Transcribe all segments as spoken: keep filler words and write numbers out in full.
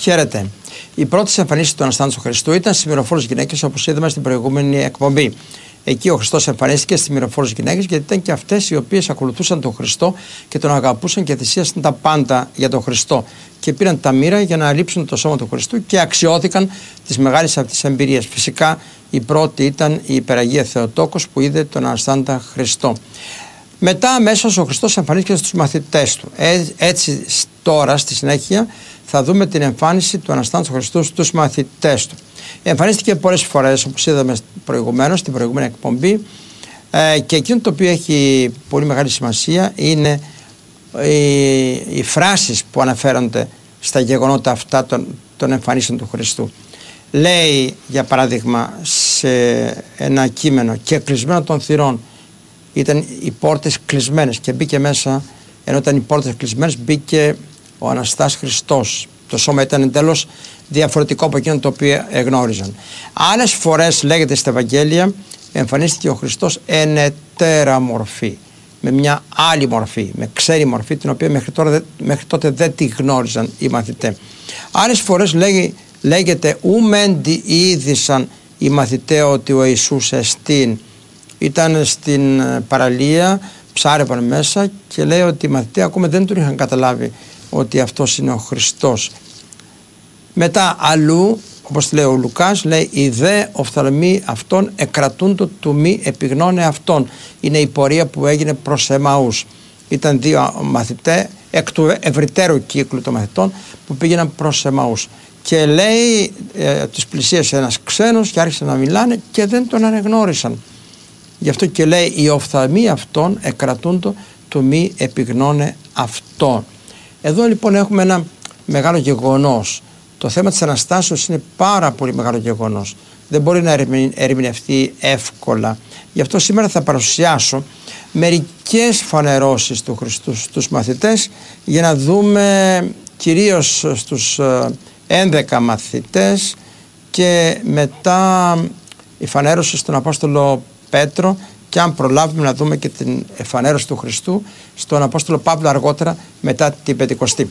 Χαίρετε. Η πρώτη εμφανίση του Αναστάντου Χριστού ήταν στις μυροφόρους γυναίκες, όπως είδαμε στην προηγούμενη εκπομπή. Εκεί ο Χριστός εμφανίστηκε στις μυροφόρους γυναίκες, γιατί ήταν και αυτές οι οποίες ακολουθούσαν τον Χριστό και τον αγαπούσαν και θυσίασαν τα πάντα για τον Χριστό. Και πήραν τα μοίρα για να λείψουν το σώμα του Χριστού και αξιώθηκαν τις μεγάλες αυτές εμπειρίες. Φυσικά η πρώτη ήταν η Υπεραγία Θεοτόκος που είδε τον Αναστάντα Χριστό. Μετά αμέσως ο Χριστός εμφανίστηκε στους μαθητές του. Ε, έτσι τώρα στη συνέχεια θα δούμε την εμφάνιση του Αναστάντου Χριστού στους μαθητές του. Εμφανίστηκε πολλές φορές, όπως είδαμε προηγουμένως στην προηγούμενη εκπομπή, ε, και εκείνο το οποίο έχει πολύ μεγάλη σημασία είναι οι, οι φράσεις που αναφέρονται στα γεγονότα αυτά των, των εμφανίσεων του Χριστού. Λέει για παράδειγμα σε ένα κείμενο «Και κλεισμένο των θυρών ήταν οι πόρτες κλεισμένες και μπήκε μέσα, ενώ ήταν οι πόρτες κλεισμένες μπήκε ο Αναστάς Χριστός». Το σώμα ήταν εντελώς διαφορετικό από εκείνο το οποίο εγνώριζαν. Άλλες φορές λέγεται στα Ευαγγέλια εμφανίστηκε ο Χριστός εν ετέρα μορφή, με μια άλλη μορφή, με ξένη μορφή, την οποία μέχρι, τώρα, μέχρι τότε δεν τη γνώριζαν οι μαθητές. Άλλες φορές λέγει, λέγεται ου μέντι είδησαν οι μαθητές ότι ο Ιησούς εστίν. Ήταν στην παραλία, ψάρευαν μέσα και λέει ότι οι μαθητές ακόμα δεν τον είχαν καταλάβει ότι αυτός είναι ο Χριστός. Μετά αλλού, όπως λέει ο Λουκάς, λέει οι δε οφθαλμοί αυτών εκρατούντο του μη επιγνώνε αυτών. Είναι η πορεία που έγινε προς Εμαούς. Ήταν δύο μαθητές εκ του ευρυτέρου κύκλου των μαθητών που πήγαιναν προς Εμαούς. Και λέει ε, τους πλησίασε ένας ξένος και άρχισε να μιλάνε και δεν τον ανεγνώρισαν. Γι' αυτό και λέει οι οφθαλμοί αυτών εκρατούντο του μη επιγνώνε αυτών. Εδώ λοιπόν έχουμε ένα μεγάλο γεγονός. Το θέμα της Αναστάσεως είναι πάρα πολύ μεγάλο γεγονός. Δεν μπορεί να ερμηνευτεί εύκολα. Γι' αυτό σήμερα θα παρουσιάσω μερικές φανερώσεις του Χριστού στους μαθητές για να δούμε κυρίως στους ένδεκα μαθητές και μετά η φανέρωση στον Απόστολο Πέτρο και αν προλάβουμε να δούμε και την εφανέρωση του Χριστού στον Απόστολο Παύλο αργότερα μετά την Πεντηκοστή.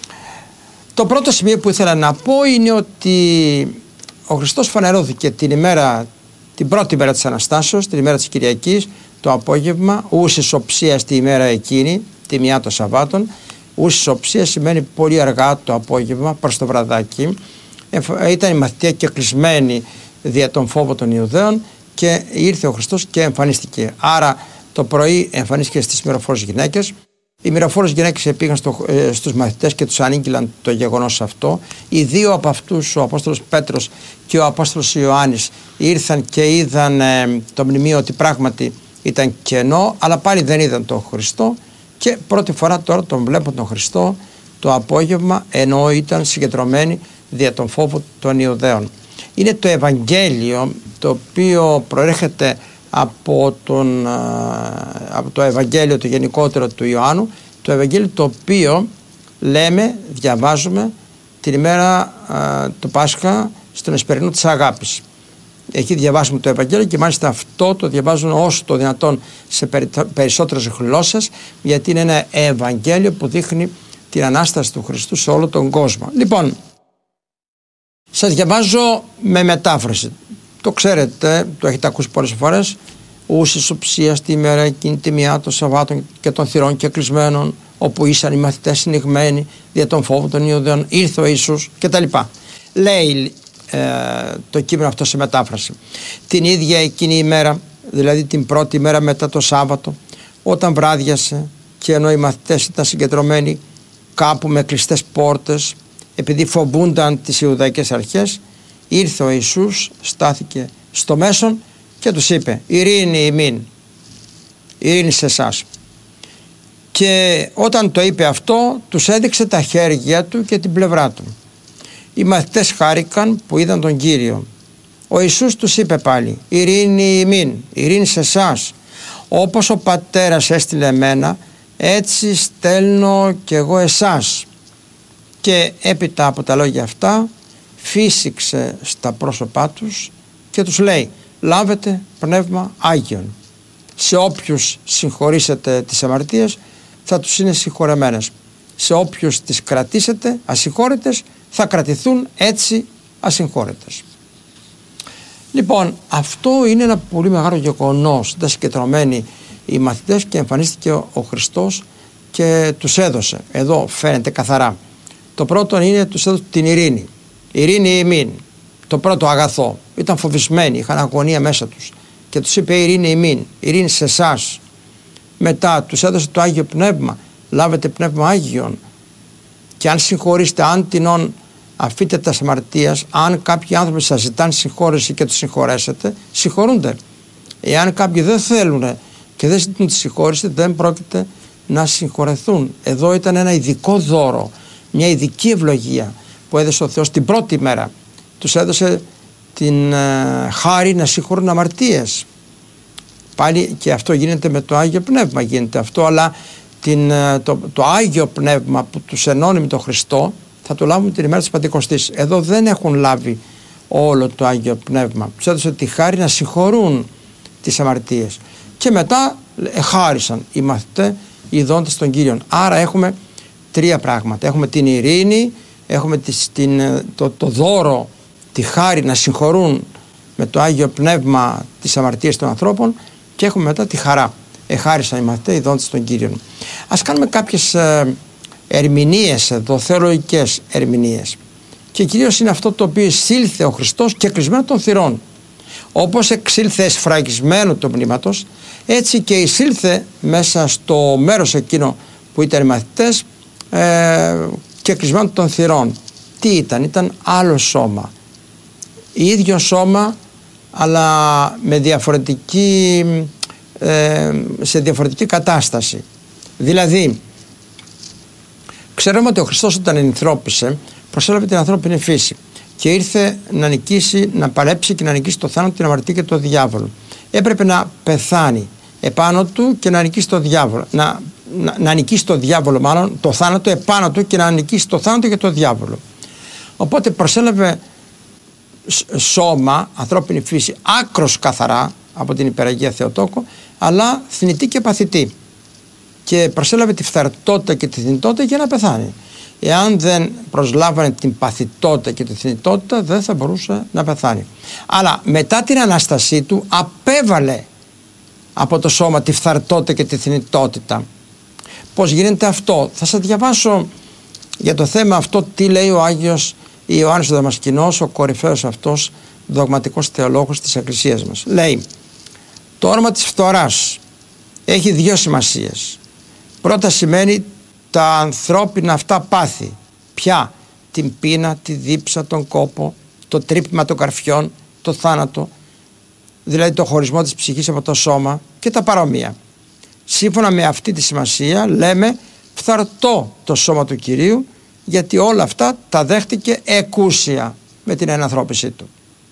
Το πρώτο σημείο που ήθελα να πω είναι ότι ο Χριστός φανερώθηκε την ημέρα, την πρώτη μέρα της Αναστάσεως, την ημέρα της Κυριακής, το απόγευμα, ούσης οψίας τη ημέρα εκείνη, τη μια των Σαββάτων. Ούσης οψίας σημαίνει πολύ αργά το απόγευμα προς το βραδάκι. Ήταν οι μαθητές και κλεισμένοι δια τον φόβο των Ιουδαίων και ήρθε ο Χριστός και εμφανίστηκε. Άρα το πρωί εμφανίστηκε στις μυροφόρες γυναίκες. Οι μυροφόρες γυναίκες πήγαν στο, ε, στους μαθητές και τους ανήγγυλαν το γεγονός αυτό. Οι δύο από αυτούς, ο Απόστολος Πέτρος και ο Απόστολος Ιωάννης, ήρθαν και είδαν ε, το μνημείο ότι πράγματι ήταν κενό, αλλά πάλι δεν είδαν τον Χριστό και πρώτη φορά τώρα τον βλέπουν τον Χριστό το απόγευμα, ενώ ήταν συγκεντρωμένοι δια τον φόβο των Ιουδαίων. Είναι το Ευαγγέλιο το οποίο προέρχεται από, τον, από το Ευαγγέλιο το γενικότερο του Ιωάννου, το Ευαγγέλιο το οποίο λέμε, διαβάζουμε την ημέρα α, του Πάσχα στον Εσπερινό της Αγάπης. Εκεί διαβάζουμε το Ευαγγέλιο και μάλιστα αυτό το διαβάζουν όσο το δυνατόν σε περισσότερες γλώσσες, γιατί είναι ένα Ευαγγέλιο που δείχνει την Ανάσταση του Χριστού σε όλο τον κόσμο. Λοιπόν, σας διαβάζω με μετάφραση. Το ξέρετε, το έχετε ακούσει πολλές φορές. Ούσης οψίας τη ημέρα εκείνη τη μια των Σαββάτων και των θυρών και κλεισμένων, όπου ήσαν οι μαθητές συνηγμένοι δια τον φόβο των Ιουδαίων, ήρθε ο Ιησούς κτλ. Λέει ε, το κείμενο αυτό σε μετάφραση. Την ίδια εκείνη ημέρα, δηλαδή την πρώτη μέρα μετά το Σάββατο, όταν βράδιασε και ενώ οι μαθητές ήταν συγκεντρωμένοι κάπου με κλειστές πόρτες, επειδή φοβούνταν τις Ιουδαϊκές αρχές, ήρθε ο Ιησούς, στάθηκε στο μέσον και τους είπε «Ειρήνη ημίν, ειρήνη σε εσάς». Και όταν το είπε αυτό, τους έδειξε τα χέρια του και την πλευρά του. Οι μαθητές χάρηκαν που είδαν τον Κύριο. Ο Ιησούς τους είπε πάλι «Ειρήνη ημίν, ειρήνη σε εσάς. Όπως ο Πατέρας έστειλε εμένα, έτσι στέλνω κι εγώ εσάς». Και έπειτα από τα λόγια αυτά φύσηξε στα πρόσωπά τους και τους λέει «Λάβετε πνεύμα Άγιον. Σε όποιους συγχωρήσετε τις αμαρτίες θα τους είναι συγχωρεμένες. Σε όποιους τις κρατήσετε ασυγχώρητες θα κρατηθούν έτσι ασυγχώρετες. Λοιπόν, αυτό είναι ένα πολύ μεγάλο γεγονός. Ήταν συγκεντρωμένοι οι μαθητές και εμφανίστηκε ο Χριστός και τους έδωσε. Εδώ φαίνεται καθαρά. Το πρώτο είναι τους έδωσε την ειρήνη. Ειρήνη ημίν. Το πρώτο αγαθό. Ήταν φοβισμένοι, είχαν αγωνία μέσα τους. Και τους είπε ειρήνη ημίν, ειρήνη σε εσάς. Μετά τους έδωσε το Άγιο Πνεύμα. Λάβετε Πνεύμα Άγιον. Και αν συγχωρήσετε, αν τεινών αφείτε τα αμαρτίας, αν κάποιοι άνθρωποι σας ζητάνε συγχώρεση και τους συγχωρέσετε, συγχωρούνται. Εάν κάποιοι δεν θέλουν και δεν ζητούν τη συγχώρεση, δεν πρόκειται να συγχωρεθούν. Εδώ ήταν ένα ειδικό δώρο, μια ειδική ευλογία που έδωσε ο Θεός την πρώτη μέρα. Τους έδωσε την ε, χάρη να συγχωρούν αμαρτίες. Πάλι και αυτό γίνεται με το Άγιο Πνεύμα, γίνεται αυτό, αλλά την, το, το Άγιο Πνεύμα που τους ενώνει με τον Χριστό θα το λάβουν την ημέρα της Πεντηκοστής. Εδώ δεν έχουν λάβει όλο το Άγιο Πνεύμα. Τους έδωσε τη χάρη να συγχωρούν τις αμαρτίες. Και μετά χάρισαν οι μαθητές, οι δόντες των Κύριων. Άρα έχουμε τρία πράγματα. Έχουμε την ειρήνη, έχουμε την, το, το δώρο, τη χάρη να συγχωρούν με το Άγιο Πνεύμα τις αμαρτίες των ανθρώπων, και έχουμε μετά τη χαρά. Εχάρισαν οι μαθητές, οι δόντες των Κύριων. Ας κάνουμε κάποιες ε, ερμηνείες εδώ, θεολογικές ερμηνείες. Και κυρίως είναι αυτό το οποίο εισήλθε ο Χριστός και κλεισμένο των θυρών. Όπως εξήλθε εσφραγισμένο του πνεύματος, έτσι και εισήλθε μέσα στο μέρος εκείνο που ήταν οι μαθητές ε, και κλεισμένο των θυρών. Τι ήταν? Ήταν άλλο σώμα. Ίδιο σώμα, αλλά με διαφορετική, ε, σε διαφορετική κατάσταση. Δηλαδή, ξέρουμε ότι ο Χριστός όταν ενθρώπισε, προσέλαβε την ανθρώπινη φύση και ήρθε να νικήσει, να παλέψει και να νικήσει το θάνατο, την αμαρτία και το διάβολο. Έπρεπε να πεθάνει επάνω του και να νικήσει το διάβολο. Να, να, να νικήσει το διάβολο, μάλλον το θάνατο επάνω του, και να νικήσει το θάνατο και το διάβολο. Οπότε προσέλαβε σώμα, ανθρώπινη φύση, άκρος καθαρά από την υπεραγία Θεοτόκο, αλλά θνητή και παθητή. Και προσέλαβε τη φθαρτότητα και τη θνητότητα για να πεθάνει. Εάν δεν προσλάβανε την παθητότητα και τη θνητότητα, δεν θα μπορούσε να πεθάνει. Αλλά μετά την Ανάστασή του απέβαλε από το σώμα τη φθαρτότητα και τη θνητότητα. Πώς γίνεται αυτό? Θα σας διαβάσω για το θέμα αυτό τι λέει ο Άγιος Ιωάννης ο Δαμασκηνός, ο κορυφαίος αυτός δογματικός θεολόγος της Εκκλησίας μας. Λέει, το όνομα της φθοράς έχει δύο σημασίες. Πρώτα σημαίνει τα ανθρώπινα αυτά πάθη. Ποια? Την πείνα, τη δίψα, τον κόπο, το τρύπημα των καρφιών, το θάνατο, δηλαδή το χωρισμό της ψυχής από το σώμα και τα παρόμοια. Σύμφωνα με αυτή τη σημασία λέμε φθαρτό το σώμα του Κυρίου, γιατί όλα αυτά τα δέχτηκε εκούσια με την ενανθρώπισή του.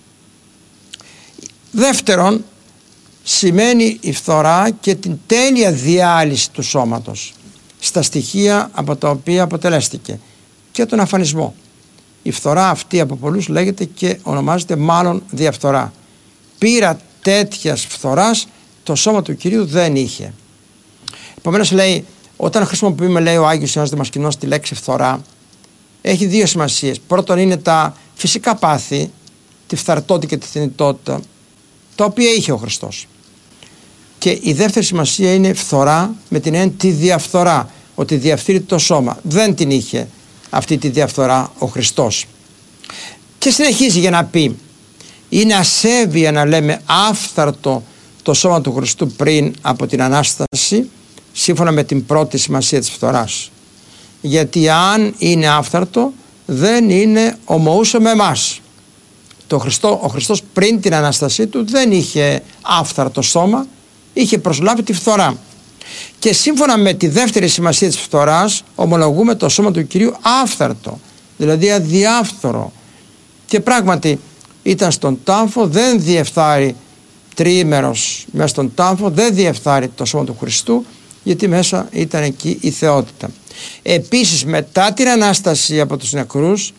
Δεύτερον, σημαίνει η φθορά και την τέλεια διάλυση του σώματος στα στοιχεία από τα οποία αποτελέστηκε και τον αφανισμό. Η φθορά αυτή από πολλούς λέγεται και ονομάζεται μάλλον διαφθορά. Πείρα τέτοιας φθοράς το σώμα του Κυρίου δεν είχε. Επομένως λέει, όταν χρησιμοποιούμε, λέει ο Άγιος Ιωάννης Δαμασκηνός, τη λέξη φθορά, έχει δύο σημασίες. Πρώτον είναι τα φυσικά πάθη, τη φθαρτότητα και τη θνητότητα, τα οποία είχε ο Χριστός. Και η δεύτερη σημασία είναι φθορά με την έννοια τη διαφθορά, ότι διαφθείρει το σώμα. Δεν την είχε αυτή τη διαφθορά ο Χριστός. Και συνεχίζει για να πει, είναι ασέβεια να λέμε άφθαρτο το σώμα του Χριστού πριν από την Ανάσταση, σύμφωνα με την πρώτη σημασία της φθοράς. Γιατί αν είναι άφθαρτο, δεν είναι ομοούσο με εμάς. Το Χριστό, ο Χριστός πριν την Ανάστασή του δεν είχε άφθαρτο σώμα, είχε προσλάβει τη φθορά. Και σύμφωνα με τη δεύτερη σημασία της φθοράς, ομολογούμε το σώμα του Κυρίου άφθαρτο, δηλαδή αδιάφθορο. Και πράγματι ήταν στον τάφο, δεν διεφθάρει τριήμερος μέσα στον τάφο, δεν διεφθάρει το σώμα του Χριστού, γιατί μέσα ήταν εκεί η θεότητα. Επίσης μετά την Ανάσταση από τους νεκρούς,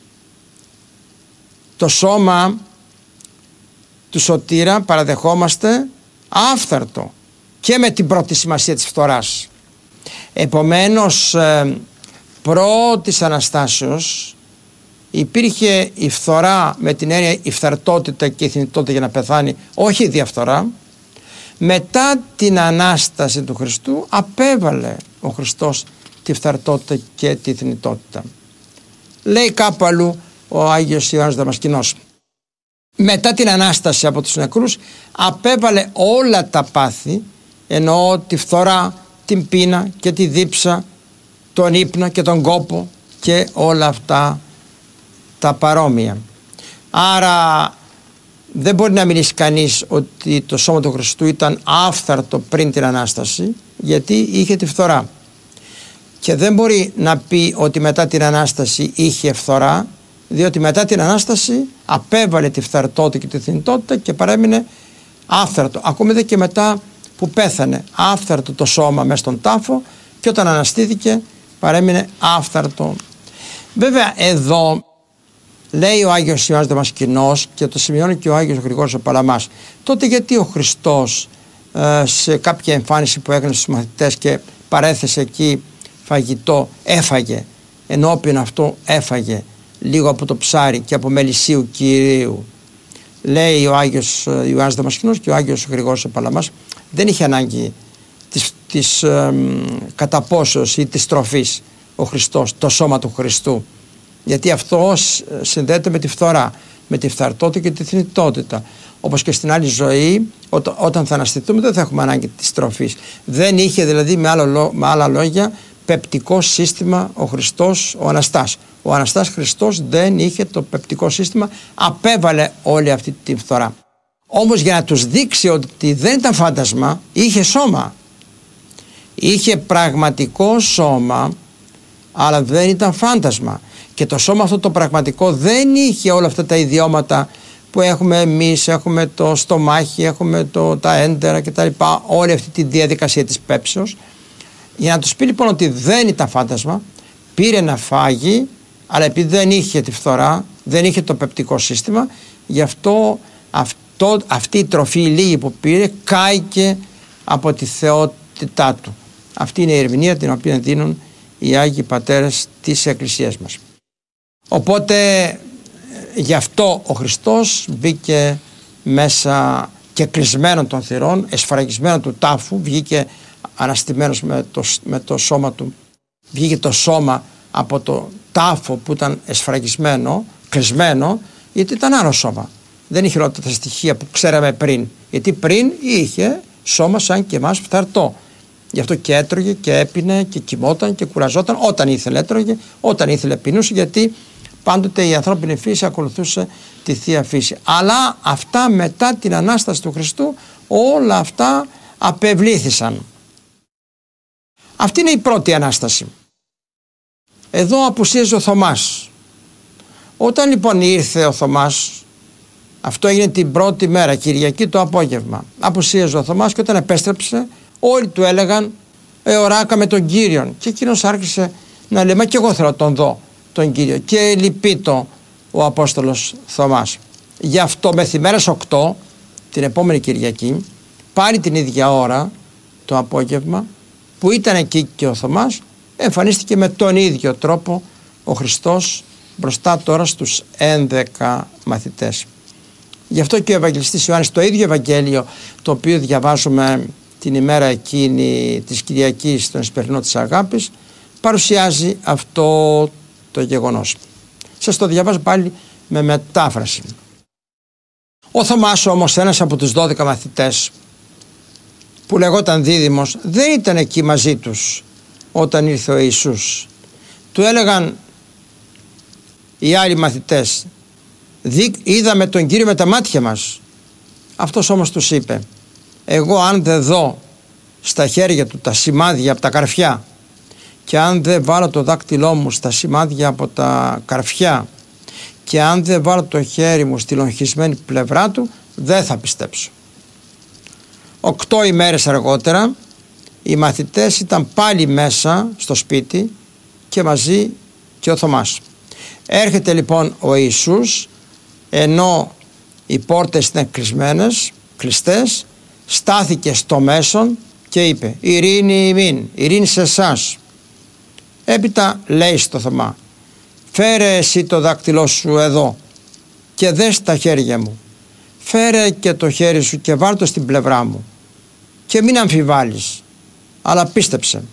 το σώμα του σωτήρα παραδεχόμαστε άφθαρτο και με την πρώτη σημασία της φθοράς. Επομένως προ της Αναστάσεως Υπήρχε η φθορά με την έννοια η φθαρτότητα και η θνητότητα για να πεθάνει, όχι η διαφθορά. Μετά την Ανάσταση του Χριστού απέβαλε ο Χριστός τη φθαρτότητα και τη θνητότητα. Λέει κάπου αλλού ο Άγιος Ιωάννης Δαμασκηνός, μετά την Ανάσταση από τους νεκρούς απέβαλε όλα τα πάθη, εννοώ τη φθορά, την πείνα και τη δίψα, τον ύπνο και τον κόπο και όλα αυτά τα παρόμοια. Άρα δεν μπορεί να μιλήσει κανείς ότι το σώμα του Χριστού ήταν άφθαρτο πριν την Ανάσταση, γιατί είχε τη φθορά. Και δεν μπορεί να πει ότι μετά την Ανάσταση είχε φθορά, διότι μετά την Ανάσταση απέβαλε τη φθαρτότητα και τη θνητότητα και παρέμεινε άφθαρτο. Ακόμη δε και μετά που πέθανε, άφθαρτο το σώμα μέσα στον τάφο, και όταν αναστήθηκε παρέμεινε άφθαρτο. Βέβαια εδώ λέει ο Άγιος Ιωάννης Δαμασκηνός και το σημειώνει και ο Άγιος Γρηγόρης ο Παλαμάς, τότε γιατί ο Χριστός ε, σε κάποια εμφάνιση που έκανε στους μαθητές και παρέθεσε εκεί φαγητό, έφαγε, ενώπιον αυτό έφαγε λίγο από το ψάρι και από μελισσίου Κυρίου. Λέει ο Άγιος Ιωάννης Δαμασκηνός και ο Άγιος Γρηγόρης ο Παλαμάς, δεν είχε ανάγκη της, της ε, καταπόσεως ή της τροφής ο Χριστός, το σώμα του Χριστού, γιατί αυτό συνδέεται με τη φθορά, με τη φθαρτότητα και τη θνητότητα. Όπως και στην άλλη ζωή, ό, όταν θα αναστηθούμε δεν θα έχουμε ανάγκη της τροφής. Δεν είχε δηλαδή με, άλλο, με άλλα λόγια πεπτικό σύστημα ο Χριστός, ο Αναστάς. Ο Αναστάς Χριστός δεν είχε το πεπτικό σύστημα, απέβαλε όλη αυτή τη φθορά. Όμως για να τους δείξει ότι δεν ήταν φάντασμα, είχε σώμα. Είχε πραγματικό σώμα, αλλά δεν ήταν φάντασμα. Και το σώμα αυτό το πραγματικό δεν είχε όλα αυτά τα ιδιώματα που έχουμε εμείς, έχουμε το στομάχι, έχουμε το, τα έντερα κτλ. Όλη αυτή τη διαδικασία της πέψεως. Για να τους πει λοιπόν ότι δεν ήταν φάντασμα, πήρε να φάγει, αλλά επειδή δεν είχε τη φθορά, δεν είχε το πεπτικό σύστημα, γι' αυτό, αυτό αυτή η τροφή λίγη που πήρε κάηκε από τη θεότητά του. Αυτή είναι η ερμηνεία την οποία δίνουν οι Άγιοι Πατέρες της Εκκλησίας μας. Οπότε γι' αυτό ο Χριστός μπήκε μέσα και κλεισμένο των θυρών, εσφραγισμένο του τάφου, βγήκε αναστημένος με το, με το σώμα του, βγήκε το σώμα από το τάφο που ήταν εσφραγισμένο, κλεισμένο, γιατί ήταν άλλο σώμα. Δεν είχε όλα τα στοιχεία που ξέραμε πριν, γιατί πριν είχε σώμα σαν και εμάς φθαρτό. Γι' αυτό και έτρωγε και έπινε και κοιμόταν και κουραζόταν, όταν ήθελε έτρωγε, όταν ήθελε πεινούσε, γιατί πάντοτε η ανθρώπινη φύση ακολουθούσε τη Θεία Φύση. Αλλά αυτά μετά την Ανάσταση του Χριστού όλα αυτά απευλήθησαν. Αυτή είναι η πρώτη Ανάσταση. Εδώ απουσίαζε ο Θωμάς. Όταν λοιπόν ήρθε ο Θωμάς, αυτό έγινε την πρώτη μέρα, Κυριακή το απόγευμα, απουσίαζε ο Θωμάς και όταν επέστρεψε όλοι του έλεγαν ε, οράκα με τον Κύριον, και εκείνος άρχισε να λέει μα και εγώ θέλω να τον δω τον Κύριο, και λυπήτο ο Απόστολος Θωμάς. Γι' αυτό μεθημέρας οκτώ την επόμενη Κυριακή, πάλι την ίδια ώρα το απόγευμα που ήταν εκεί και ο Θωμάς, εμφανίστηκε με τον ίδιο τρόπο ο Χριστός μπροστά τώρα στους έντεκα μαθητές. Γι' αυτό και ο Ευαγγελιστής Ιωάννης, το ίδιο Ευαγγέλιο το οποίο διαβάζουμε την ημέρα εκείνη της Κυριακής στον Εσπερινό της Αγάπης, παρουσιάζει αυτό το γεγονός. Σας το διαβάζω πάλι με μετάφραση. Ο Θωμάς όμως, ένας από τους δώδεκα μαθητές που λεγόταν Δίδυμος, δεν ήταν εκεί μαζί τους όταν ήρθε ο Ιησούς. Του έλεγαν οι άλλοι μαθητές, είδαμε τον Κύριο με τα μάτια μας. Αυτός όμως τους είπε, εγώ αν δεν δω στα χέρια του τα σημάδια από τα καρφιά και αν δεν βάλω το δάκτυλό μου στα σημάδια από τα καρφιά και αν δεν βάλω το χέρι μου στη λογχισμένη πλευρά του, δεν θα πιστέψω. Οκτώ ημέρες αργότερα οι μαθητές ήταν πάλι μέσα στο σπίτι και μαζί και ο Θωμάς. Έρχεται λοιπόν ο Ιησούς, ενώ οι πόρτες είναι κλεισμένες, κλειστές, στάθηκε στο μέσον και είπε ειρήνη ημίν, ειρήνη σε εσάς. Έπειτα λέει στο Θωμά, Φέρε εσύ το δάκτυλό σου εδώ και δες τα χέρια μου. Φέρε και το χέρι σου και βάλ' το στην πλευρά μου και μην αμφιβάλλεις, αλλά πίστεψε.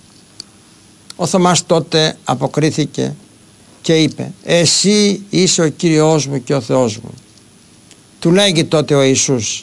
Ο Θωμάς τότε αποκρίθηκε και είπε, εσύ είσαι ο Κύριος μου και ο Θεός μου. Του λέγει τότε ο Ιησούς,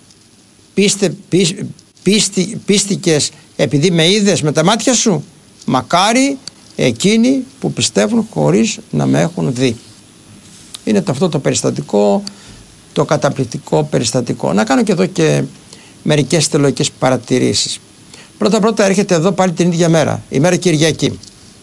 πίστε, πίσ, πίστη, πίστηκες επειδή με είδες με τα μάτια σου? Μακάρι εκείνοι που πιστεύουν χωρίς να με έχουν δει. Είναι το αυτό το περιστατικό, το καταπληκτικό περιστατικό. Να κάνω και εδώ και μερικές θεολογικές παρατηρήσεις. Πρώτα πρώτα έρχεται εδώ πάλι την ίδια μέρα, η μέρα Κυριακή,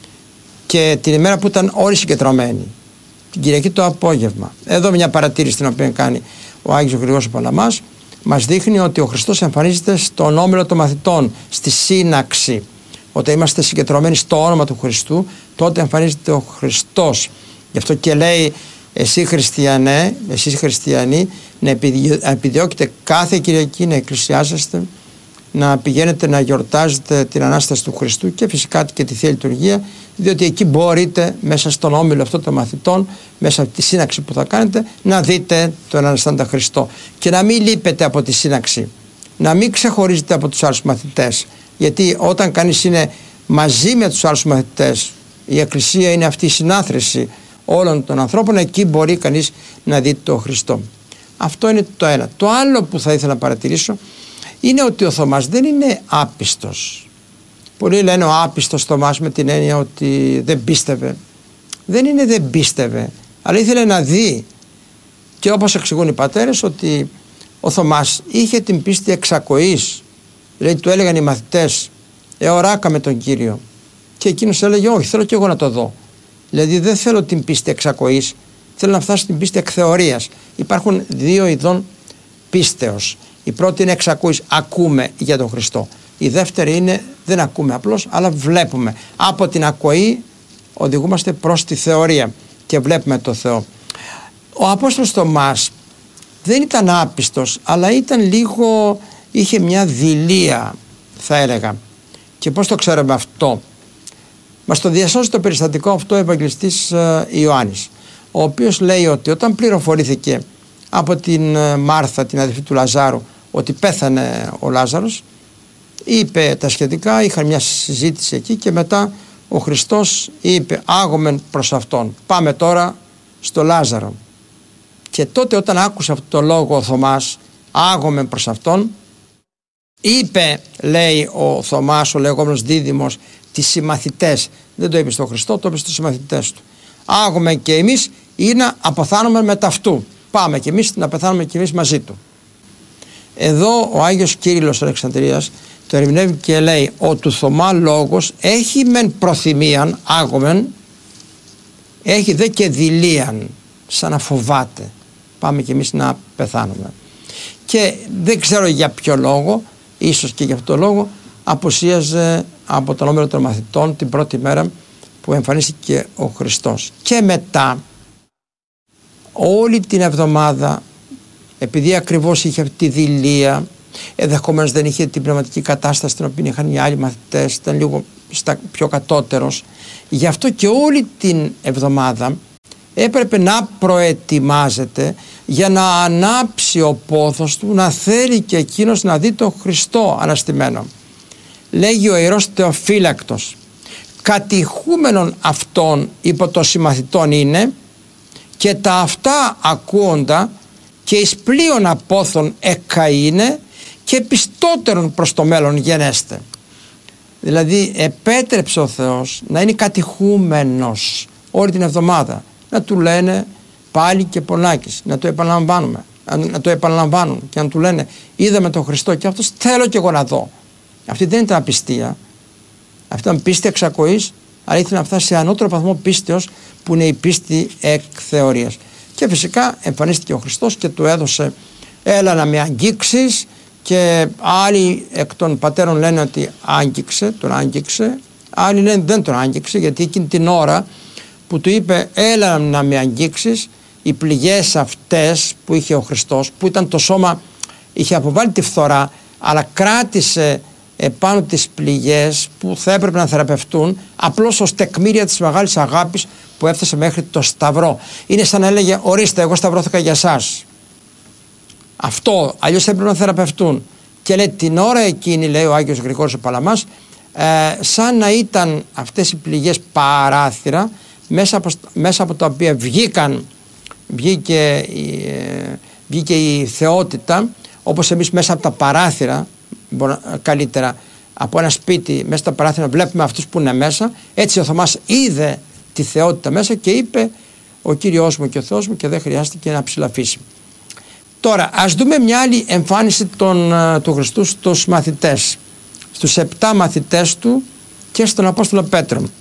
και την ημέρα που ήταν όλοι συγκεντρωμένοι, την Κυριακή το απόγευμα. Εδώ μια παρατήρηση την οποία κάνει ο Άγιος Γρηγόρης ο Παλαμάς, μας δείχνει ότι ο Χριστός εμφανίζεται στον όμιλο των μαθητών, στη σύναξη. Όταν είμαστε συγκεντρωμένοι στο όνομα του Χριστού, τότε εμφανίζεται ο Χριστός. Γι' αυτό και λέει, εσύ χριστιανέ, εσείς χριστιανοί, να επιδιώκετε κάθε Κυριακή να εκκλησιάζεστε, να πηγαίνετε να γιορτάζετε την Ανάσταση του Χριστού και φυσικά και τη Θεία Λειτουργία, διότι εκεί μπορείτε μέσα στον όμιλο αυτών των μαθητών, μέσα από τη σύναξη που θα κάνετε, να δείτε τον Αναστάντα Χριστό και να μην λείπετε από τη σύναξη, να μην ξεχωρίζετε από τους άλλους μαθητές, γιατί όταν κανείς είναι μαζί με τους άλλους μαθητές, η Εκκλησία είναι αυτή η συνάθρηση όλων των ανθρώπων, εκεί μπορεί κανείς να δει τον Χριστό. Αυτό είναι το ένα. Το άλλο που θα ήθελα να παρατηρήσω είναι ότι ο Θωμάς δεν είναι άπιστος. Πολλοί λένε ο άπιστος Θωμάς με την έννοια ότι δεν πίστευε. Δεν είναι δεν πίστευε, αλλά ήθελε να δει. Και όπως εξηγούν οι πατέρες, ότι ο Θωμάς είχε την πίστη εξακοής. Δηλαδή του έλεγαν οι μαθητές, εωράκα με τον Κύριο. Και εκείνος έλεγε, όχι, θέλω και εγώ να το δω. Δηλαδή δεν θέλω την πίστη εξακοής, θέλω να φτάσω στην πίστη εκθεωρίας. Υπάρχουν δύο ειδών πίστεως. Η πρώτη είναι εξακούεις, ακούμε για τον Χριστό. Η δεύτερη είναι δεν ακούμε απλώς, αλλά βλέπουμε. Από την ακοή οδηγούμαστε προς τη θεωρία και βλέπουμε το Θεό. Ο Απόστολος Θωμάς δεν ήταν άπιστος, αλλά ήταν λίγο, είχε μια δειλία, θα έλεγα. Και πώς το ξέρουμε αυτό? Μας το διασώζει το περιστατικό αυτό ο Ευαγγελιστής Ιωάννης, ο οποίος λέει ότι όταν πληροφορήθηκε από την Μάρθα, την αδελφή του Λαζάρου, ότι πέθανε ο Λάζαρος, είπε τα σχετικά, είχαν μια συζήτηση εκεί και μετά ο Χριστός είπε, άγομεν προς αυτόν, πάμε τώρα στο Λάζαρο. Και τότε όταν άκουσε αυτό το λόγο ο Θωμάς, άγομεν προς αυτόν, είπε, λέει ο Θωμάς, ο λεγόμενος δίδυμος, τις συμμαθητές, δεν το είπε στον Χριστό, το είπε στους συμμαθητές του, άγομεν και εμείς ή να αποθάνουμε με ταυτού, πάμε και εμείς να πεθάνουμε και εμείς μαζί του. Εδώ ο Άγιος Κύριλλος Αλεξανδρίας το ερμηνεύει και λέει, ο του Θωμά λόγος έχει μεν προθυμίαν, άγομεν, έχει δε και δειλίαν, σαν να φοβάται, πάμε και εμείς να πεθάνουμε. Και δεν ξέρω για ποιο λόγο, ίσως και για αυτό το λόγο, απουσίαζε από τον όμιλο των μαθητών την πρώτη μέρα που εμφανίστηκε ο Χριστός. Και μετά όλη την εβδομάδα, επειδή ακριβώς είχε αυτή τη δειλία, ενδεχομένως δεν είχε την πνευματική κατάσταση την οποία είχαν οι άλλοι μαθητές, ήταν λίγο στα πιο κατώτερος, γι' αυτό και όλη την εβδομάδα έπρεπε να προετοιμάζεται για να ανάψει ο πόθος του, να θέλει και εκείνος να δει τον Χριστό αναστημένο. Λέγει ο Ιερός Θεοφύλακτος, κατηχούμενον αυτών υπό των συμμαθητών είναι και τα αυτά ακούοντα και εις πλείον απόθων εκαΐνε και πιστότερον προς το μέλλον γενέστε. Δηλαδή επέτρεψε ο Θεός να είναι κατηχούμενος όλη την εβδομάδα, να του λένε πάλι και πολλάκις, να το επαναλαμβάνουμε, να το επαναλαμβάνουν και να του λένε είδαμε τον Χριστό και αυτός θέλω και εγώ να δω. Αυτή δεν ήταν απιστία, αυτή ήταν πίστη εξακοής, αλλά ήθελε να φτάσει σε ανώτερο βαθμό πίστεως που είναι η πίστη εκ θεωρίας. Και φυσικά εμφανίστηκε ο Χριστός και του έδωσε έλα να με αγγίξεις, και άλλοι εκ των πατέρων λένε ότι άγγιξε, τον άγγιξε, άλλοι λένε δεν τον άγγιξε, γιατί εκείνη την ώρα που του είπε έλα να με αγγίξεις, οι πληγές αυτές που είχε ο Χριστός, που ήταν το σώμα, είχε αποβάλει τη φθορά, αλλά κράτησε επάνω τις πληγές που θα έπρεπε να θεραπευτούν απλώς ως τεκμήρια της μεγάλης αγάπης που έφτασε μέχρι το Σταυρό. Είναι σαν να έλεγε, ορίστε, εγώ σταυρώθηκα για εσάς. Αυτό, αλλιώς θα έπρεπε να θεραπευτούν. Και λέει την ώρα εκείνη, λέει ο Άγιος Γρηγόρης ο Παλαμάς, ε, σαν να ήταν αυτές οι πληγές παράθυρα μέσα από, μέσα από τα οποία βγήκαν, βγήκε, ε, βγήκε η θεότητα, όπως εμείς μέσα από τα παράθυρα, καλύτερα από ένα σπίτι μέσα στα παράθυρα βλέπουμε αυτούς που είναι μέσα. Έτσι ο Θωμάς είδε τη θεότητα μέσα και είπε, ο Κύριος μου και ο Θεός μου, και δεν χρειάστηκε να ψηλαφίσει. Τώρα ας δούμε μια άλλη εμφάνιση των, του Χριστού στους μαθητές, στους επτά μαθητές του και στον Απόστολο Πέτρο.